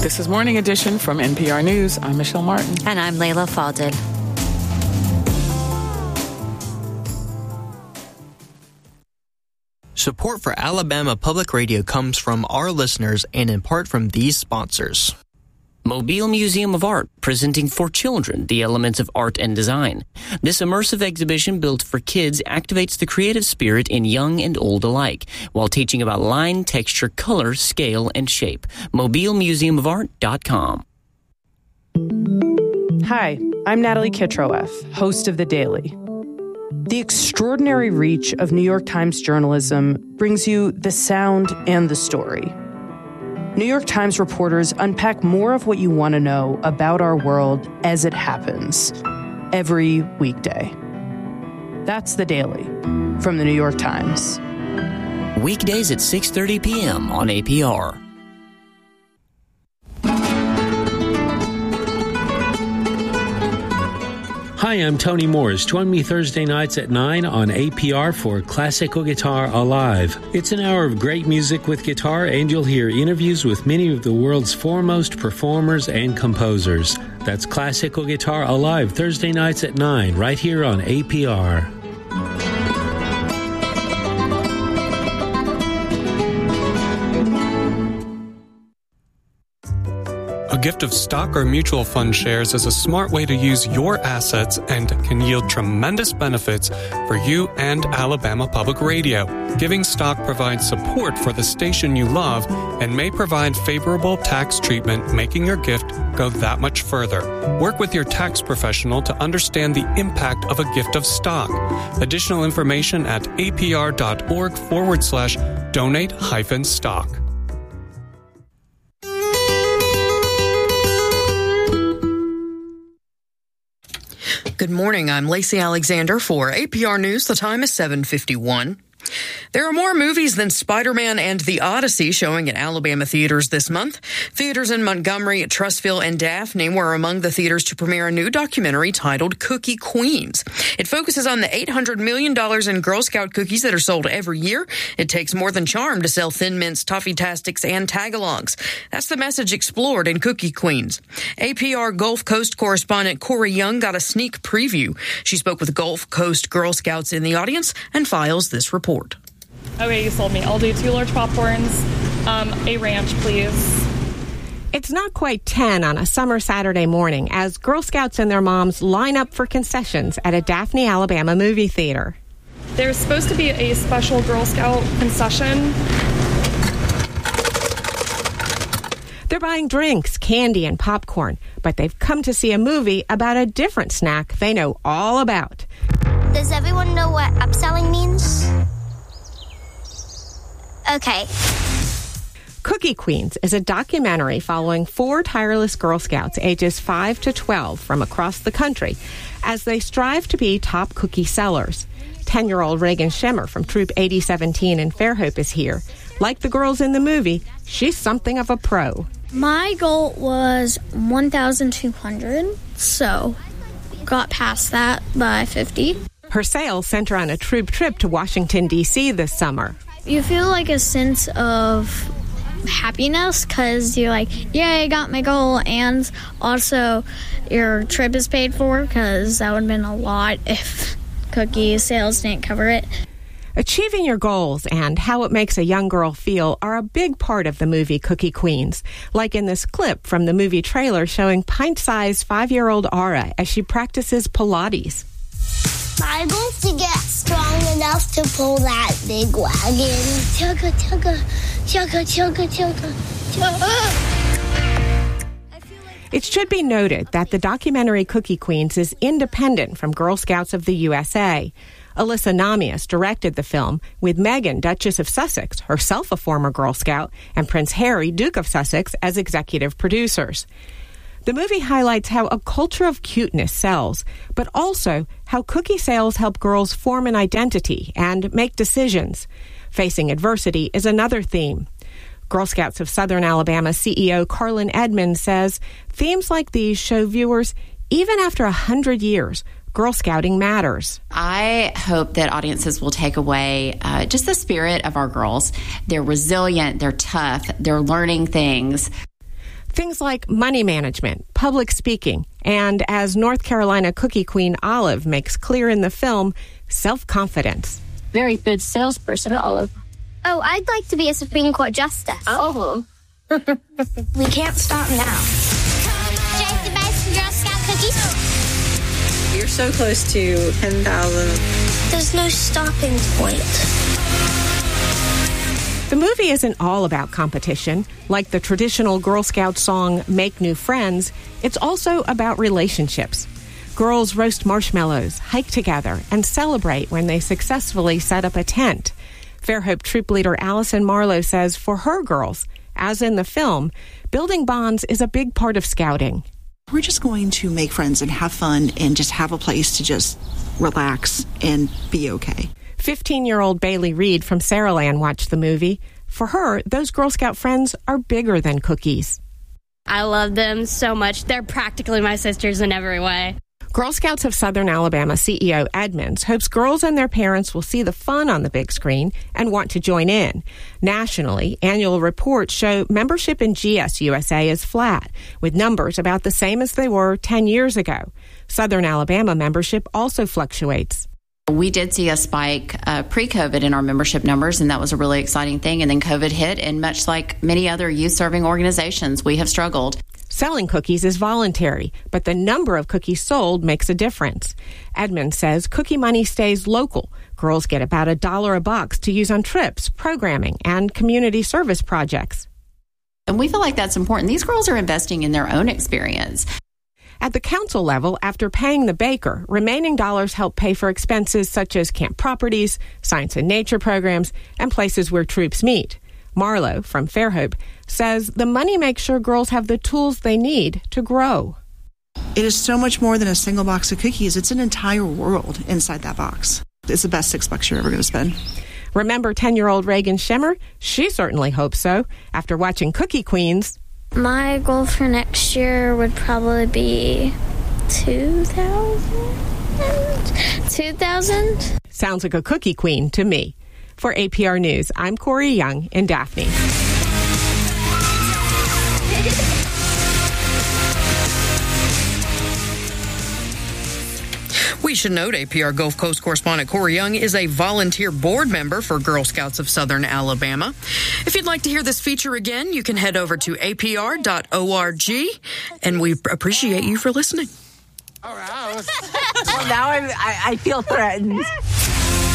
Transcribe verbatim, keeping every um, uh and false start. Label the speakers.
Speaker 1: This is Morning Edition from N P R News. I'm Michelle Martin.
Speaker 2: And I'm Layla Fadel.
Speaker 3: Support for Alabama Public Radio comes from our listeners and in part from these sponsors.
Speaker 4: Mobile Museum of Art, presenting for children the elements of art and design. This immersive exhibition built for kids activates the creative spirit in young and old alike, while teaching about line, texture, color, scale, and shape. mobile museum of art dot com.
Speaker 5: Hi, I'm Natalie Kitroeff, host of The Daily. The extraordinary reach of New York Times journalism brings you the sound and the story. New York Times reporters unpack more of what you want to know about our world as it happens every weekday. That's The Daily from the New York Times.
Speaker 4: Weekdays at six thirty p.m. on A P R.
Speaker 6: Hi, I'm Tony Morris. Join me Thursday nights at nine on A P R for Classical Guitar Alive. It's an hour of great music with guitar, and you'll hear interviews with many of the world's foremost performers and composers. That's Classical Guitar Alive, Thursday nights at nine, right here on A P R.
Speaker 7: A gift of stock or mutual fund shares is a smart way to use your assets and can yield tremendous benefits for you and Alabama Public Radio. Giving stock provides support for the station you love and may provide favorable tax treatment, making your gift go that much further. Work with your tax professional to understand the impact of a gift of stock. Additional information at apr.org forward slash donate hyphen stock.
Speaker 8: Good morning. I'm Lacey Alexander for A P R News. The time is seven fifty-one. There are more movies than Spider-Man and The Odyssey showing at Alabama theaters this month. Theaters in Montgomery, Trussville, and Daphne were among the theaters to premiere a new documentary titled Cookie Queens. It focuses on the eight hundred million dollars in Girl Scout cookies that are sold every year. It takes more than charm to sell Thin Mints, Toffee-Tastics, and Tagalongs. That's the message explored in Cookie Queens. A P R Gulf Coast correspondent Corey Young got a sneak preview. She spoke with Gulf Coast Girl Scouts in the audience and files this report.
Speaker 9: Okay, you sold me. I'll do two large popcorns, um, a ranch, please.
Speaker 10: It's not quite ten on a summer Saturday morning as Girl Scouts and their moms line up for concessions at a Daphne, Alabama movie theater.
Speaker 9: There's supposed to be a special Girl Scout concession.
Speaker 10: They're buying drinks, candy, and popcorn, but they've come to see a movie about a different snack they know all about.
Speaker 11: Does everyone know what upselling means? Okay.
Speaker 10: Cookie Queens is a documentary following four tireless Girl Scouts ages five to twelve from across the country as they strive to be top cookie sellers. ten-year-old Reagan Schemmer from Troop eighty seventeen in Fairhope is here. Like the girls in the movie, she's something of a pro.
Speaker 12: My goal was one thousand two hundred, so got past that by fifty.
Speaker 10: Her sales center on a troop trip to Washington, D C this summer.
Speaker 12: You feel like a sense of happiness because you're like, yay, I got my goal, and also your trip is paid for because that would have been a lot if cookie sales didn't cover it.
Speaker 10: Achieving your goals and how it makes a young girl feel are a big part of the movie Cookie Queens, like in this clip from the movie trailer showing pint-sized five-year-old Ara as she practices Pilates.
Speaker 11: My goal is to get strong enough to pull that big wagon. Chugga, chugga, chugga, chugga, chugga, chugga.
Speaker 10: It should be noted that the documentary Cookie Queens is independent from Girl Scouts of the U S A. Alyssa Namias directed the film with Meghan, Duchess of Sussex, herself a former Girl Scout, and Prince Harry, Duke of Sussex, as executive producers. The movie highlights how a culture of cuteness sells, but also how cookie sales help girls form an identity and make decisions. Facing adversity is another theme. Girl Scouts of Southern Alabama C E O Carlin Edmonds says themes like these show viewers, even after a hundred years, Girl Scouting matters.
Speaker 13: I hope that audiences will take away uh, just the spirit of our girls. They're resilient, they're tough, they're learning things.
Speaker 10: Things like money management, public speaking, and, as North Carolina cookie queen Olive makes clear in the film, self-confidence.
Speaker 2: Very good salesperson, Olive.
Speaker 11: Oh, I'd like to be a Supreme Court justice.
Speaker 2: Oh.
Speaker 11: We can't stop now. Just the best Girl Scout cookies.
Speaker 14: You're so close to ten thousand.
Speaker 11: There's no stopping point.
Speaker 10: The movie isn't all about competition. Like the traditional Girl Scout song, Make New Friends, it's also about relationships. Girls roast marshmallows, hike together, and celebrate when they successfully set up a tent. Fairhope troop leader Allison Marlowe says for her girls, as in the film, building bonds is a big part of scouting.
Speaker 15: We're just going to make friends and have fun and just have a place to just relax and be okay.
Speaker 10: fifteen-year-old Bailey Reed from Saraland watched the movie. For her, those Girl Scout friends are bigger than cookies.
Speaker 16: I love them so much. They're practically my sisters in every way.
Speaker 10: Girl Scouts of Southern Alabama C E O Edmonds hopes girls and their parents will see the fun on the big screen and want to join in. Nationally, annual reports show membership in G S U S A is flat, with numbers about the same as they were ten years ago. Southern Alabama membership also fluctuates.
Speaker 13: We did see a spike uh, pre-COVID in our membership numbers, and that was a really exciting thing. And then COVID hit, and much like many other youth-serving organizations, we have struggled.
Speaker 10: Selling cookies is voluntary, but the number of cookies sold makes a difference. Edmund says cookie money stays local. Girls get about a dollar a box to use on trips, programming, and community service projects.
Speaker 13: And we feel like that's important. These girls are investing in their own experience.
Speaker 10: At the council level, after paying the baker, remaining dollars help pay for expenses such as camp properties, science and nature programs, and places where troops meet. Marlowe, from Fairhope, says the money makes sure girls have the tools they need to grow.
Speaker 15: It is so much more than a single box of cookies. It's an entire world inside that box. It's the best six bucks you're ever going to spend.
Speaker 10: Remember ten-year-old Reagan Schimmer? She certainly hopes so. After watching Cookie Queens,
Speaker 12: my goal for next year would probably be two thousand? two thousand?
Speaker 10: Sounds like a cookie queen to me. For A P R News, I'm Corey Young in Daphne.
Speaker 8: We should note A P R Gulf Coast correspondent Corey Young is a volunteer board member for Girl Scouts of Southern Alabama. If you'd like to hear this feature again, you can head over to A P R dot org, and we appreciate you for listening.
Speaker 17: All right. Well, now I'm, I, I feel threatened.